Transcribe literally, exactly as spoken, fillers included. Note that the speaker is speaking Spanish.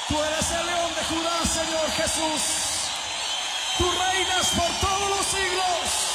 Tú eres el león de Judá, Señor Jesús. Tú reinas por todos los siglos.